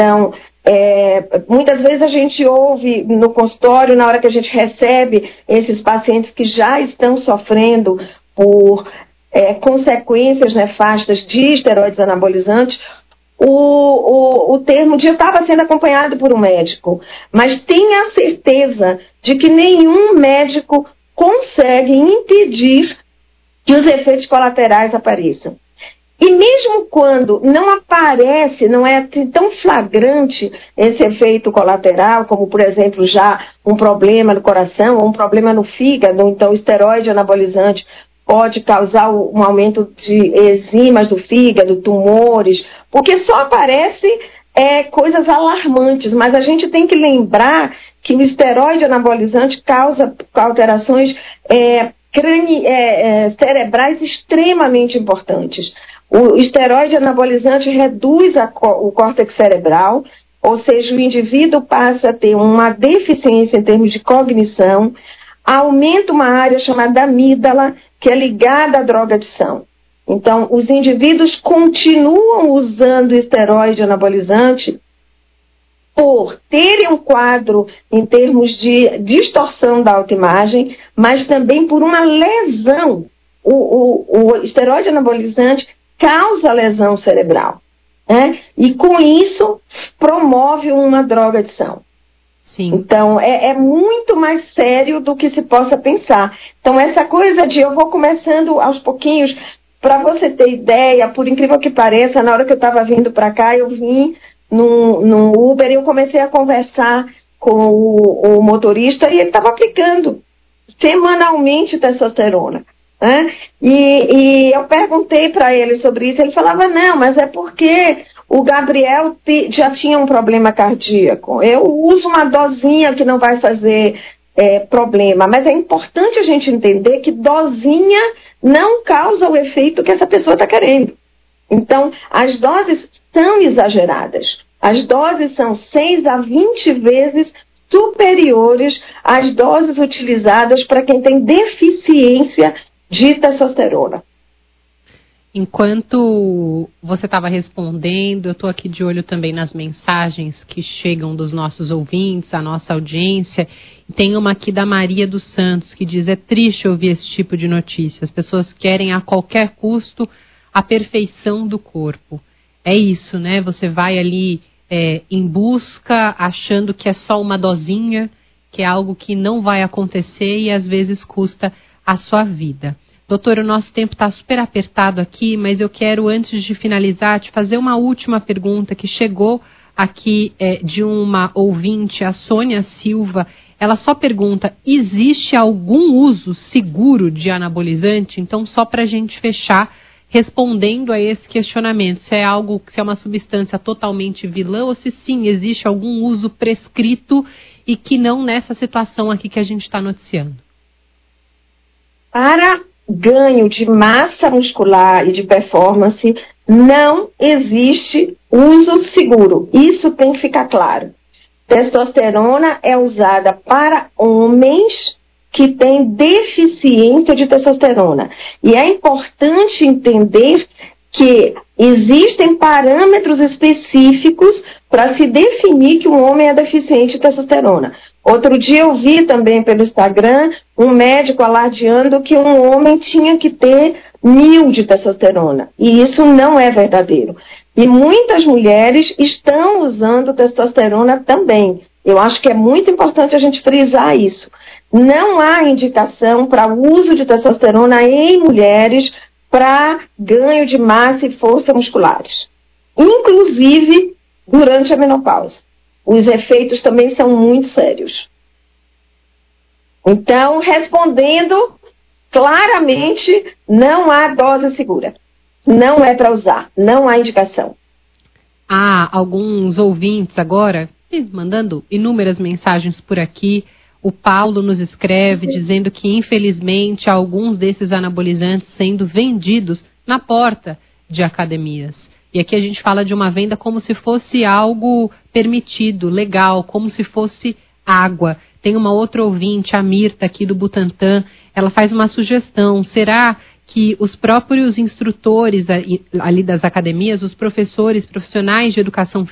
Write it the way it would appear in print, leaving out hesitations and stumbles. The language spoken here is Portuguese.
Muitas vezes a gente ouve no consultório, na hora que a gente recebe esses pacientes que já estão sofrendo por consequências nefastas de esteroides anabolizantes, o termo de eu estava sendo acompanhado por um médico, mas tenha certeza de que nenhum médico consegue impedir que os efeitos colaterais apareçam. E mesmo quando não aparece, não é tão flagrante esse efeito colateral, como, por exemplo, já um problema no coração ou um problema no fígado, então o esteroide anabolizante pode causar um aumento de enzimas do fígado, tumores, porque só aparece coisas alarmantes, mas a gente tem que lembrar que o esteroide anabolizante causa alterações cerebrais extremamente importantes. O esteroide anabolizante reduz o córtex cerebral, ou seja, o indivíduo passa a ter uma deficiência em termos de cognição, aumenta uma área chamada amígdala, que é ligada à drogadição. Então, os indivíduos continuam usando esteroide anabolizante por terem um quadro em termos de distorção da autoimagem, mas também por uma lesão. O esteroide anabolizante causa lesão cerebral, né? E com isso promove uma drogadição. Sim. Então é muito mais sério do que se possa pensar. Então essa coisa de eu vou começando aos pouquinhos, para você ter ideia, por incrível que pareça, na hora que eu estava vindo para cá, eu vim no Uber e eu comecei a conversar com o motorista e ele estava aplicando semanalmente testosterona. E eu perguntei para ele sobre isso, ele falava, não, mas é porque o Gabriel já tinha um problema cardíaco, eu uso uma dosinha que não vai fazer problema, mas é importante a gente entender que dosinha não causa o efeito que essa pessoa está querendo. Então, as doses são exageradas, as doses são 6 a 20 vezes superiores às doses utilizadas para quem tem deficiência de testosterona. Enquanto você estava respondendo, eu estou aqui de olho também nas mensagens que chegam dos nossos ouvintes, a nossa audiência. Tem uma aqui da Maria dos Santos que diz: é triste ouvir esse tipo de notícia. As pessoas querem a qualquer custo a perfeição do corpo. É isso, né? Você vai ali em busca, achando que é só uma dosinha, que é algo que não vai acontecer e às vezes custa a sua vida. Doutor, o nosso tempo está super apertado aqui, mas eu quero, antes de finalizar, te fazer uma última pergunta que chegou aqui de uma ouvinte, a Sônia Silva. Ela só pergunta: existe algum uso seguro de anabolizante? Então, só para a gente fechar, respondendo a esse questionamento, se é algo, se é uma substância totalmente vilã ou se sim, existe algum uso prescrito e que não nessa situação aqui que a gente está noticiando. Para ganho de massa muscular e de performance, não existe uso seguro. Isso tem que ficar claro. Testosterona é usada para homens que têm deficiência de testosterona. E é importante entender que existem parâmetros específicos para se definir que um homem é deficiente de testosterona. Outro dia eu vi também pelo Instagram um médico alardeando que um homem tinha que ter 1000 de testosterona. E isso não é verdadeiro. E muitas mulheres estão usando testosterona também. Eu acho que é muito importante a gente frisar isso. Não há indicação para o uso de testosterona em mulheres para ganho de massa e força musculares. Inclusive durante a menopausa. Os efeitos também são muito sérios. Então, respondendo claramente, não há dose segura. Não é para usar, não há indicação. Há alguns ouvintes agora mandando inúmeras mensagens por aqui. O Paulo nos escreve dizendo que, infelizmente, há alguns desses anabolizantes sendo vendidos na porta de academias. E aqui a gente fala de uma venda como se fosse algo permitido, legal, como se fosse água. Tem uma outra ouvinte, a Mirta, aqui do Butantã, ela faz uma sugestão. Será que os próprios instrutores ali das academias, os professores, profissionais de educação